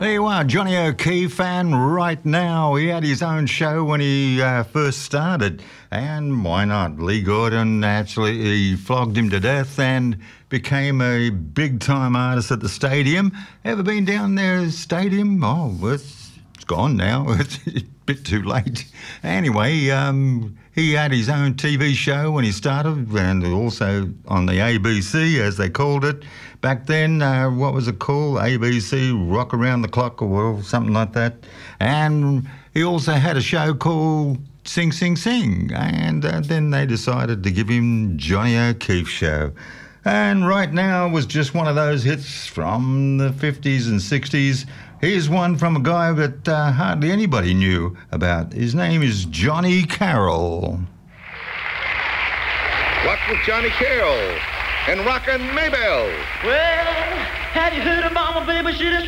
There you are, Johnny O'Keefe, and right now he had his own show when he first started, and why not? Lee Gordon actually he flogged him to death and became a big-time artist at the stadium. Ever been down there, stadium? Oh, it's gone now. It's a bit too late. Anyway, he had his own TV show when he started, and also on the ABC, as they called it. Back then, what was it called? ABC Rock Around the Clock or something like that. And he also had a show called Sing, Sing, Sing. And then they decided to give him Johnny O'Keefe Show. And right now was just one of those hits from the 50s and 60s. Here's one from a guy that hardly anybody knew about. His name is Johnny Carroll. What with Johnny Carroll and Rockin' Maybelle? Well, have you heard of Mama, baby? She done